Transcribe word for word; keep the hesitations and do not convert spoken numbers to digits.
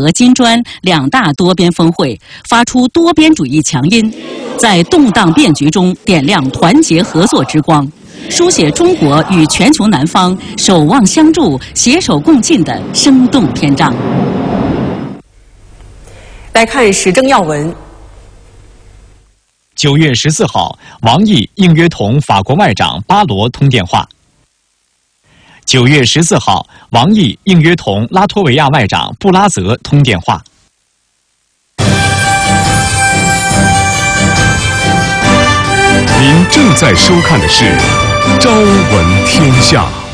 俄金砖两大多边峰会，发出多边主义强音，在动荡变局中点亮团结合作之光，书写中国与全球南方守望相助、携手共进的生动篇章。 来看时政要闻。 九月十四号，王毅应约同法国外长巴罗通电话。九月十四号，王毅应约同拉脱维亚外长布拉泽通电话。 您正在收看的是《朝闻天下》。